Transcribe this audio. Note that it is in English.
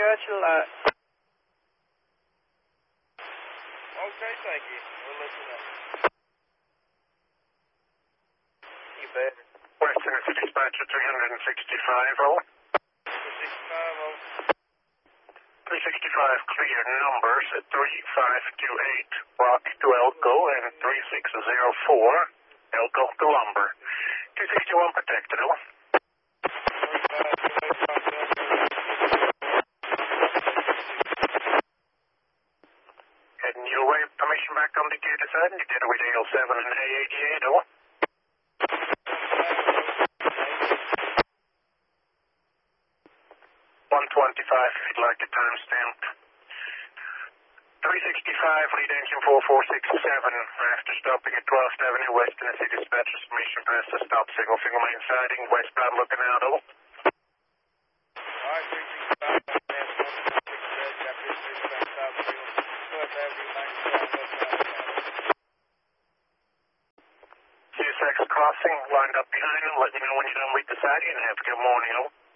Churchill. Okay, thank you. We'll listen up. You bet. Western City Dispatcher 365, over. 65, over. 365, clear numbers at 3528, Rock to Elko and 3604, Elko to Lumber. 261 protected, over. Heading your way, permission back on the Decatur side, and you did it with AL7 and A88, over. 125, if you'd like a time stamped. 365, lead engine 4467, after stopping at 12th Avenue West Tennessee Dispatcher's permission press to stop signal main siding, westbound looking out, over. Alright, 365, CSX crossing, lined up behind him, let me know when you're done with the siding, and have a good morning, over.